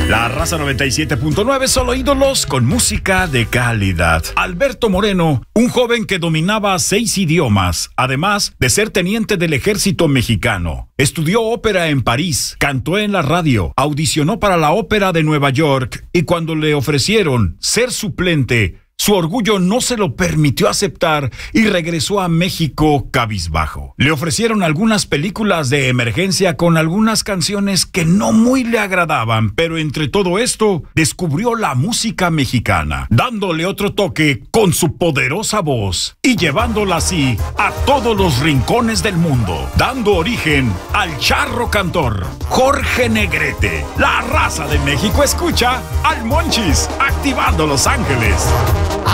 La Raza 97.9, solo ídolos con música de calidad. Alberto Moreno, un joven que dominaba 6 idiomas, además de ser teniente del ejército mexicano. Estudió ópera en París, cantó en la radio, audicionó para la Ópera de Nueva York y cuando le ofrecieron ser suplente, su orgullo no se lo permitió aceptar y regresó a México cabizbajo. Le ofrecieron algunas películas de emergencia con algunas canciones que no muy le agradaban, pero entre todo esto, descubrió la música mexicana, dándole otro toque con su poderosa voz y llevándola así a todos los rincones del mundo, dando origen al charro cantor Jorge Negrete. La Raza de México escucha al Monchis, activando Los Ángeles.